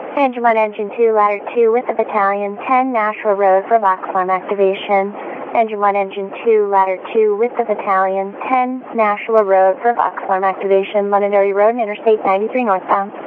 Engine 1, Engine 2, Ladder 2 with the Battalion, 10 Nashua Road for lock form activation. Engine 1, Engine 2, Ladder 2 with the Battalion, 10 Nashua Road for lock form activation. Londonderry Road and Interstate 93 northbound.